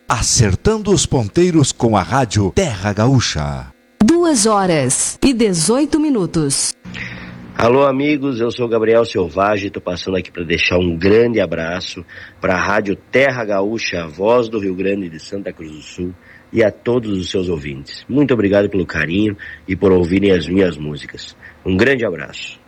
Acertando os ponteiros com a rádio Terra Gaúcha. 2h18. Alô amigos, eu sou Gabriel Selvagem, estou passando aqui para deixar um grande abraço para a rádio Terra Gaúcha, a voz do Rio Grande de Santa Cruz do Sul, e a todos os seus ouvintes. Muito obrigado pelo carinho e por ouvirem as minhas músicas. Um grande abraço.